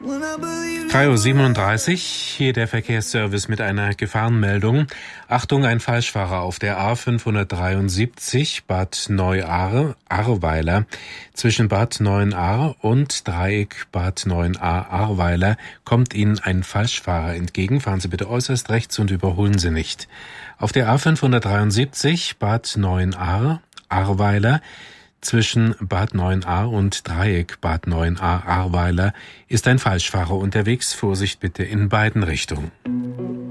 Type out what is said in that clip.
3:37 Uhr, hier der Verkehrsservice mit einer Gefahrenmeldung. Achtung, ein Falschfahrer auf der A573 Bad Neuahr-Ahrweiler. Zwischen Bad Neuenahr und Dreieck Bad Neuenahr-Ahrweiler kommt Ihnen ein Falschfahrer entgegen. Fahren Sie bitte äußerst rechts und überholen Sie nicht. Auf der A573 Bad Neuenahr-Ahrweiler zwischen Bad Neuenahr und Dreieck Bad Neuenahr-Ahrweiler ist ein Falschfahrer unterwegs. Vorsicht bitte in beiden Richtungen.